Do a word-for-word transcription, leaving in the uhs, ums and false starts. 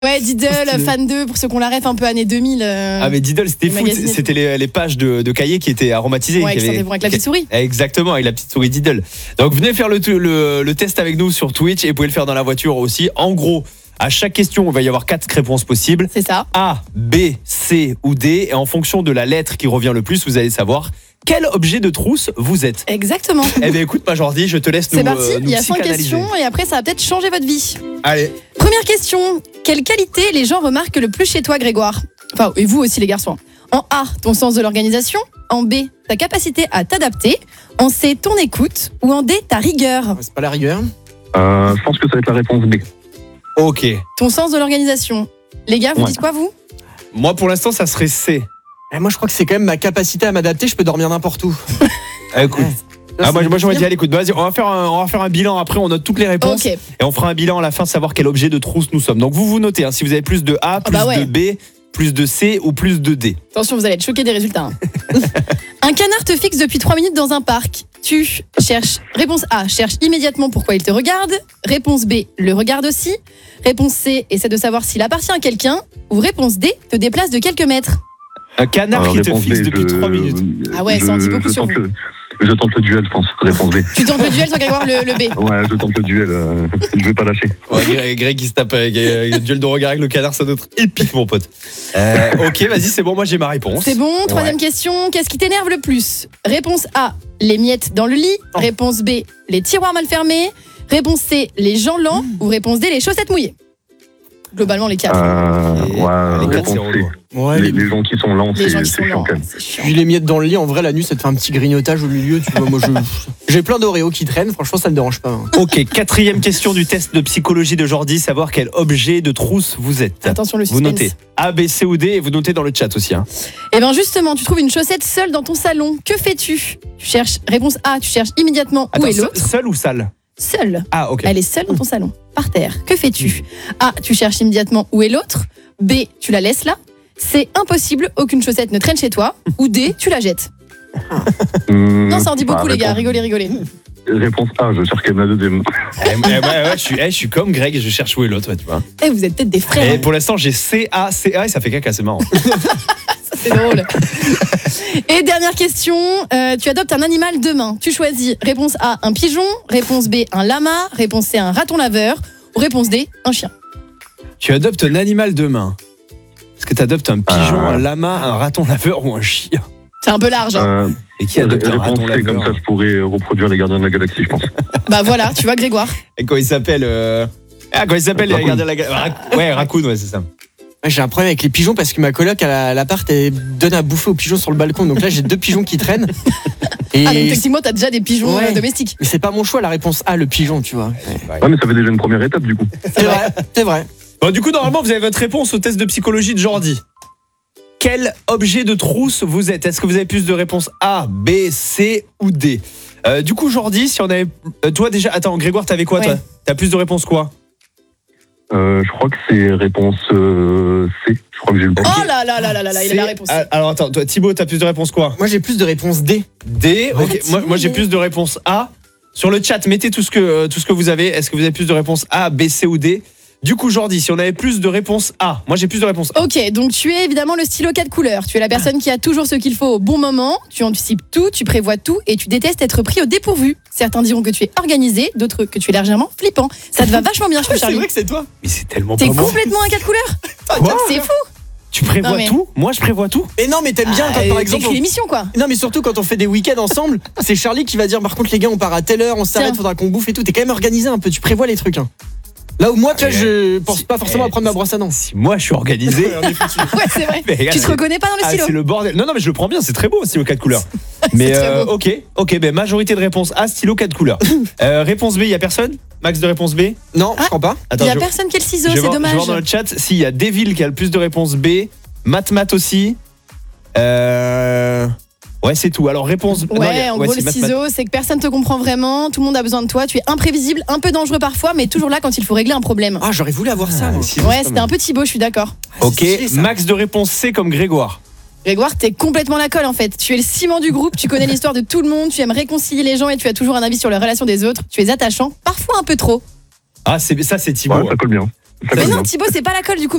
Ouais, Diddle, Fan deux, pour ceux qu'on la ref un peu années deux mille. Euh, ah, mais Diddle, c'était fou. C'était les, les pages de, de cahiers qui étaient aromatisées. Ouais, qui avait, sont avec la petite souris. Exactement, avec la petite souris Diddle. Donc, venez faire le, le, le test avec nous sur Twitch et vous pouvez le faire dans la voiture aussi. En gros, à chaque question, il va y avoir quatre réponses possibles. C'est ça. A, B, C ou D. Et en fonction de la lettre qui revient le plus, vous allez savoir quel objet de trousse vous êtes. Exactement. Eh bien, écoute, Majordi, je te laisse C'est nous parti, euh, nous il y a cinq psychanalyser. questions et après, ça va peut-être changer votre vie. Allez. Première question. Quelle qualité les gens remarquent le plus chez toi, Grégoire? Enfin, et vous aussi, les garçons. En A, ton sens de l'organisation. En B, ta capacité à t'adapter. En C, ton écoute. Ou en D, ta rigueur. C'est pas la rigueur. Euh, je pense que ça va être la réponse B. Ok. Ton sens de l'organisation. Les gars, vous Ouais. dites quoi, vous? Moi, pour l'instant, ça serait C. Eh, moi, je crois que c'est quand même ma capacité à m'adapter. Je peux dormir n'importe où. Ah, écoute. Ouais. Ah, moi, C'est moi j'aurais dit, bien. allez, écoute, vas-y, on va, faire un, on va faire un bilan après, on note toutes les réponses. Ok. Et on fera un bilan à la fin, savoir quel objet de trousse nous sommes. Donc vous vous notez, hein, si vous avez plus de A, plus bah ouais. de B, plus de C ou plus de D. Attention, vous allez être choqués des résultats. hein. Un canard te fixe depuis trois minutes dans un parc. Tu cherches. Réponse A, cherche immédiatement pourquoi il te regarde. Réponse B, le regarde aussi. Réponse C, essaie de savoir s'il appartient à quelqu'un. Ou réponse D, te déplace de quelques mètres. Un canard Alors, qui te réponse fixe B, depuis je- trois minutes. Ah ouais, ça en dit beaucoup je sur tente vous. le- Je tente le duel, je pense. Réponse B. Tu tentes le duel, toi, Grégoire, le, le B. Ouais, je tente le duel. euh, je vais pas lâcher. Ouais, Greg, Greg qui se tape avec euh, le duel de regard avec le canard, ça doit être épique, mon pote. Euh, ok, vas-y, c'est bon, moi j'ai ma réponse. C'est bon, troisième Ouais. question. Qu'est-ce qui t'énerve le plus? Réponse A, les miettes dans le lit. Réponse B, les tiroirs mal fermés. Réponse C, les gens lents. Ou réponse D, les chaussettes mouillées. Globalement, les quatre. Euh, Et- ouais, les quatre, réponse c'est C. relou. Ouais, Les, les, les gens qui sont lents, Les c'est gens qui c'est sont chiant lents, quand même. c'est chiant. Puis les miettes dans le lit, en vrai, la nuit, ça te fait un petit grignotage au milieu. Tu vois, moi, je, j'ai plein d'Oreo qui traînent. Franchement, ça me dérange pas. hein. Ok, quatrième question du test de psychologie de Jordi, savoir quel objet de trousse vous êtes. Attention, le Vous suspense. notez A, B, C ou D et vous notez dans le chat aussi. Hein. Eh bien justement, tu trouves une chaussette seule dans ton salon. Que fais-tu? Tu cherches, réponse A, tu cherches immédiatement Attends, où est seul- l'autre. seul ou sale? Seule. Ah, ok. Elle est seule dans ton salon, par terre. Que fais-tu? A, tu cherches immédiatement où est l'autre. B, tu la laisses là. C, impossible, aucune chaussette ne traîne chez toi. Ou D, tu la jettes. Hum, Non, ça en dit beaucoup, bah, les gars. réponse- Rigolez, rigolez. Réponse A, je cherche quand même la deuxième. Eh, eh, ouais, ouais, je, suis, eh, je suis comme Greg, je cherche où est l'autre, ouais, tu vois. Eh, vous êtes peut-être des frères. Et pour l'instant, j'ai C, A, C, A et ça fait caca, c'est marrant. Ça, c'est drôle. Et dernière question. euh, tu adoptes un animal demain. Tu choisis réponse A, un pigeon. Réponse B, un lama. Réponse C, un raton laveur. Ou réponse D, un chien. Tu adoptes un animal demain. Est-ce que tu adoptes un pigeon, Ah. un lama, un raton laveur ou un chien? C'est un peu large. hein. Euh, Et qui adopte un réponse raton C, comme ça, laveur? je pourrais reproduire les gardiens de la galaxie, je pense. Bah voilà, tu vois, Grégoire. Et quand il s'appelle. euh, Ah, quand il s'appelle les Raccoon. gardiens de la galaxie. Ouais, Raccoon, ouais, c'est ça. Ouais, j'ai un problème avec les pigeons parce que ma coloc à l'appart, elle donne à bouffer aux pigeons sur le balcon. Donc là, j'ai deux pigeons qui traînent. Et Ah, donc techniquement, t'as déjà des pigeons Ouais. euh, domestiques. mais c'est pas mon choix, la réponse A, le pigeon, tu vois. Ouais, mais ça fait déjà une première étape, du coup. C'est vrai, c'est vrai. Bon, du coup, normalement, vous avez votre réponse au test de psychologie de Jordi. Quel objet de trousse vous êtes? Est-ce que vous avez plus de réponses A, B, C ou D? Euh, Du coup, Jordi, si on avait. euh, Toi, déjà. Attends, Grégoire, t'avais quoi, Ouais. toi? T'as plus de réponses quoi? Euh, je crois que c'est réponse euh, C. Je crois que j'ai le bon. Oh là là là là là là, il a C. la réponse. Ah, Alors, attends, toi, Thibaut, t'as plus de réponses quoi? Moi, j'ai plus de réponse D. D. Ouais, Ok. Thibaut, Moi, moi j'ai D. plus de réponses A. Sur le chat, mettez tout ce que, euh, tout ce que vous avez. Est-ce que vous avez plus de réponses A, B, C ou D? Du coup, Jordi, si on avait plus de réponses A, moi j'ai plus de réponses A. Ok, donc tu es évidemment le stylo quatre couleurs. Tu es la personne qui a toujours ce qu'il faut au bon moment. Tu anticipes tout, tu prévois tout et tu détestes être pris au dépourvu. Certains diront que tu es organisé, d'autres que tu es légèrement flippant. Ça te va vachement bien, je trouve, C'est Charlie. vrai que c'est toi. Mais c'est tellement T'es pas moi. complètement un quatre couleurs. Quoi? C'est fou. Tu prévois Non, mais- tout? Moi, je prévois tout. Et non, mais t'aimes bien quand, Ah, par euh, exemple. t'écris on- l'émission, quoi. Non, mais surtout quand on fait des week-ends ensemble, c'est Charlie qui va dire par contre, les gars, on part à telle heure, on s'arrête, Tiens. faudra qu'on bouffe et tout. T'es quand même organisé un peu, tu prévois les trucs. Hein. Là où moi, tu vois, je pense pas forcément à prendre ma brosse à dents. Si moi je suis organisé. Ouais, c'est vrai. Mais regarde, Tu te reconnais pas dans le Ah, stylo. c'est le bordel. Non, non, mais je le prends bien, c'est très beau, stylo quatre couleurs. Mais très euh, beau. ok, ok, ben majorité de réponses A, stylo quatre couleurs. Euh, réponse B, il y a personne? Max de réponse B? Non, je Ah. crois pas. Il Attends, y a je, personne qui a le ciseau, je vais c'est voir, je vais dommage. voir dans le chat s'il y a Devil qui a le plus de réponses B, Mat Mat aussi. Euh... Ouais, c'est tout. Alors réponse. non, il y Ouais, a- en ouais, gros, c'est le Mat Mat. ciseau, c'est que personne te comprend vraiment, tout le monde a besoin de toi, tu es imprévisible, un peu dangereux parfois, mais toujours là quand il faut régler un problème. Ah, j'aurais voulu avoir ça. Ah, moi. le ciseau, Ouais, c'est c'était pas un mal. peu Thibaut, je suis d'accord. Ok, C'est stylé, ça. Max de réponse C comme Grégoire. Grégoire, t'es complètement la colle en fait. Tu es le ciment du groupe, tu connais l'histoire de tout le monde, tu aimes réconcilier les gens et tu as toujours un avis sur les relations des autres. Tu es attachant, parfois un peu trop. Ah, c'est ça, c'est Thibaut. Ouais, ça colle bien. Ça Mais colle non, bien. Thibaut, c'est pas la colle du coup.